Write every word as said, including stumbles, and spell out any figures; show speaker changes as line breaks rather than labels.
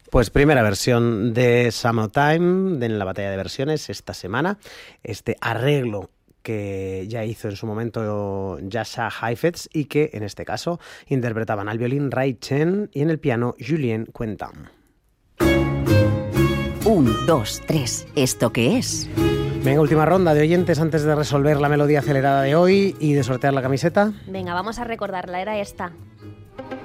Pues primera versión de Summertime en la batalla de versiones esta semana. Este arreglo que ya hizo en su momento Jascha Heifetz y que en este caso interpretaban al violín Ray Chen y en el piano Julien Quentin.
Un, dos, tres. ¿Esto qué es?
Venga, última ronda de oyentes antes de resolver la melodía acelerada de hoy y de sortear la camiseta.
Venga, vamos a recordarla, era esta.